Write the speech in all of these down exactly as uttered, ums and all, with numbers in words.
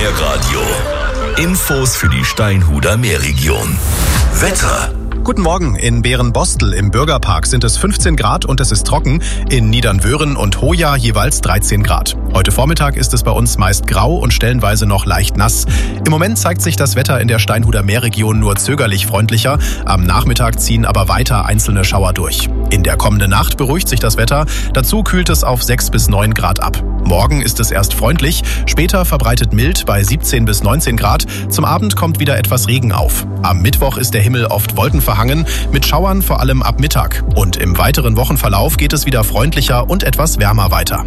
Meerradio. Infos für die Steinhuder Meerregion. Wetter. Guten Morgen. In Bärenbostel im Bürgerpark sind es fünfzehn Grad und es ist trocken. In Niedernwöhren und Hoya jeweils dreizehn Grad. Heute Vormittag ist es bei uns meist grau und stellenweise noch leicht nass. Im Moment zeigt sich das Wetter in der Steinhuder Meerregion nur zögerlich freundlicher. Am Nachmittag ziehen aber weiter einzelne Schauer durch. In der kommenden Nacht beruhigt sich das Wetter. Dazu kühlt es auf sechs bis neun Grad ab. Morgen ist es erst freundlich, später verbreitet mild bei siebzehn bis neunzehn Grad. Zum Abend kommt wieder etwas Regen auf. Am Mittwoch ist der Himmel oft wolkenverhangen, mit Schauern vor allem ab Mittag. Und im weiteren Wochenverlauf geht es wieder freundlicher und etwas wärmer weiter.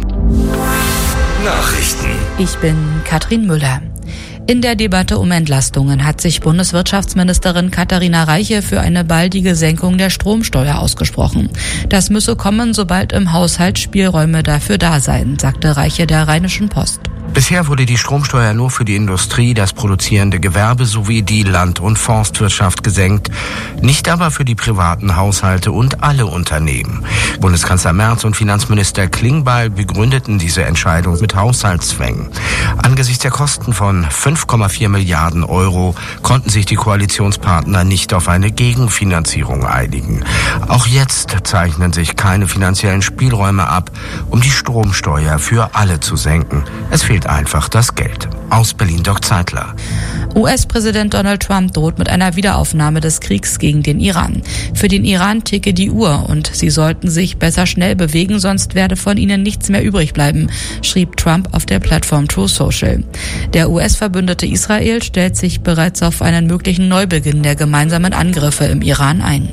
Nachrichten. Ich bin Katrin Müller. In der Debatte um Entlastungen hat sich Bundeswirtschaftsministerin Katharina Reiche für eine baldige Senkung der Stromsteuer ausgesprochen. Das müsse kommen, sobald im Haushalt Spielräume dafür da seien, sagte Reiche der Rheinischen Post. Bisher wurde die Stromsteuer nur für die Industrie, das produzierende Gewerbe sowie die Land- und Forstwirtschaft gesenkt, nicht aber für die privaten Haushalte und alle Unternehmen. Bundeskanzler Merz und Finanzminister Klingbeil begründeten diese Entscheidung mit Haushaltszwängen. Angesichts der Kosten von fünf Komma vier Milliarden Euro konnten sich die Koalitionspartner nicht auf eine Gegenfinanzierung einigen. Auch jetzt zeichnen sich keine finanziellen Spielräume ab, um die Stromsteuer für alle zu senken. Es fehlt einfach das Geld. Aus Berlin, Dirk Zeitler. U S-Präsident Donald Trump droht mit einer Wiederaufnahme des Kriegs gegen den Iran. Für den Iran ticke die Uhr und sie sollten sich besser schnell bewegen, sonst werde von ihnen nichts mehr übrig bleiben, schrieb Trump auf der Plattform Truth Social. Der U S-Verbündete Israel stellt sich bereits auf einen möglichen Neubeginn der gemeinsamen Angriffe im Iran ein.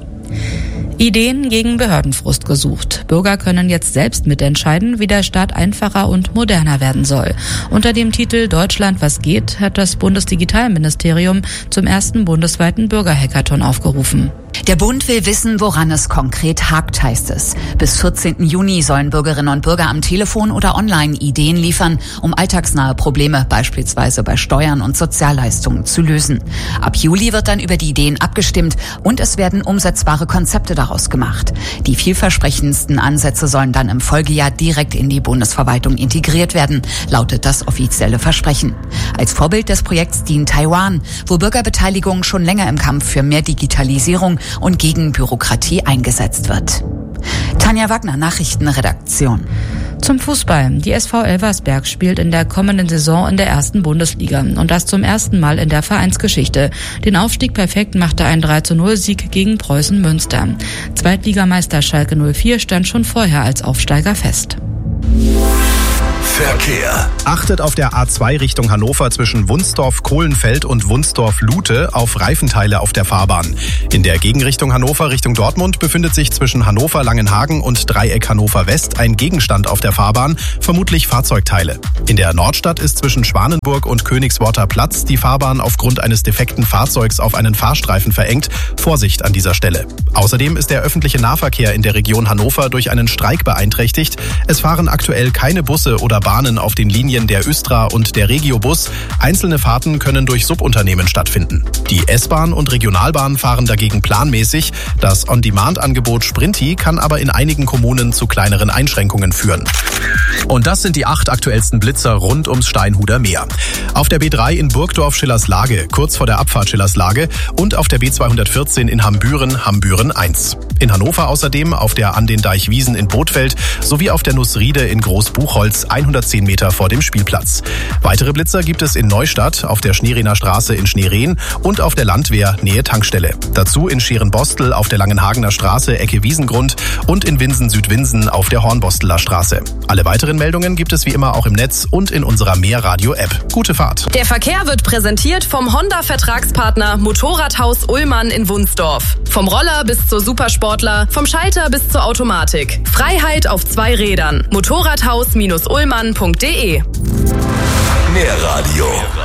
Ideen gegen Behördenfrust gesucht. Bürger können jetzt selbst mitentscheiden, wie der Staat einfacher und moderner werden soll. Unter dem Titel Deutschland, was geht, hat das Bundesdigitalministerium zum ersten bundesweiten Bürgerhackathon aufgerufen. Der Bund will wissen, woran es konkret hakt, heißt es. Bis vierzehnten Juni sollen Bürgerinnen und Bürger am Telefon oder online Ideen liefern, um alltagsnahe Probleme, beispielsweise bei Steuern und Sozialleistungen, zu lösen. Ab Juli wird dann über die Ideen abgestimmt und es werden umsetzbare Konzepte daraus gemacht. Die vielversprechendsten Ansätze sollen dann im Folgejahr direkt in die Bundesverwaltung integriert werden, lautet das offizielle Versprechen. Als Vorbild des Projekts dient Taiwan, wo Bürgerbeteiligung schon länger im Kampf für mehr Digitalisierung und gegen Bürokratie eingesetzt wird. Tanja Wagner, Nachrichtenredaktion. Zum Fußball. Die S V Elversberg spielt in der kommenden Saison in der ersten Bundesliga und das zum ersten Mal in der Vereinsgeschichte. Den Aufstieg perfekt machte ein drei zu null Sieg gegen Preußen Münster. Zweitligameister Schalke null vier stand schon vorher als Aufsteiger fest. Verkehr. Achtet auf der A zwei Richtung Hannover zwischen Wunsdorf-Kohlenfeld und Wunsdorf-Lute auf Reifenteile auf der Fahrbahn. In der Gegenrichtung Hannover Richtung Dortmund befindet sich zwischen Hannover-Langenhagen und Dreieck Hannover-West ein Gegenstand auf der Fahrbahn, vermutlich Fahrzeugteile. In der Nordstadt ist zwischen Schwanenburg und Königsworter Platz die Fahrbahn aufgrund eines defekten Fahrzeugs auf einen Fahrstreifen verengt. Vorsicht an dieser Stelle. Außerdem ist der öffentliche Nahverkehr in der Region Hannover durch einen Streik beeinträchtigt. Es fahren aktuell keine Busse oder Bahnen auf den Linien der Östra und der Regiobus. Einzelne Fahrten können durch Subunternehmen stattfinden. Die S-Bahn und Regionalbahn fahren dagegen planmäßig. Das On-Demand-Angebot Sprinti kann aber in einigen Kommunen zu kleineren Einschränkungen führen. Und das sind die acht aktuellsten Blitzer rund ums Steinhuder Meer. Auf der B drei in Burgdorf-Schillerslage, kurz vor der Abfahrt Schillerslage, und auf der B zweihundertvierzehn in Hambüren, Hambüren eins. In Hannover außerdem auf der An den Deich Wiesen in Bothfeld sowie auf der Nussriede in Großbuchholz hundertzehn Meter vor dem Spielplatz. Weitere Blitzer gibt es in Neustadt, auf der Schneerehner Straße in Schneerehen und auf der Landwehr Nähe Tankstelle. Dazu in Scherenbostel auf der Langenhagener Straße Ecke Wiesengrund und in Winsen-Südwinsen auf der Hornbosteler Straße. Alle weiteren Meldungen gibt es wie immer auch im Netz und in unserer Meerradio-App. Gute Fahrt. Der Verkehr wird präsentiert vom Honda-Vertragspartner Motorradhaus Ullmann in Wunsdorf. Vom Roller bis zur Supersportler, vom Schalter bis zur Automatik. Freiheit auf zwei Rädern. Motorradhaus Ullmann punkt de. Meerradio.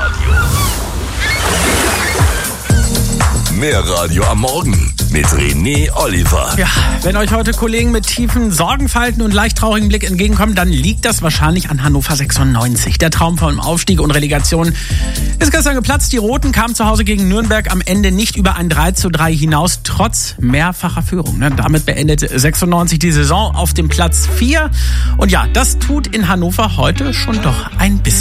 Meerradio am Morgen mit René Oliver. Ja, wenn euch heute Kollegen mit tiefen Sorgenfalten und leicht traurigem Blick entgegenkommen, dann liegt das wahrscheinlich an Hannover sechsundneunzig. Der Traum von Aufstieg und Relegation ist gestern geplatzt. Die Roten kamen zu Hause gegen Nürnberg am Ende nicht über ein drei zu drei hinaus, trotz mehrfacher Führung. Damit beendet sechsundneunzig die Saison auf dem Platz vier. Und ja, das tut in Hannover heute schon doch ein bisschen